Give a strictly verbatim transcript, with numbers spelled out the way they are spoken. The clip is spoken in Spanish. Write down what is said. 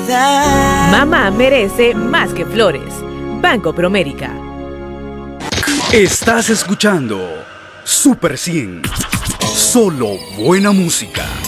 felicidad. Mamá merece más que flores. Banco Promérica. Estás escuchando Super cien. Solo buena música.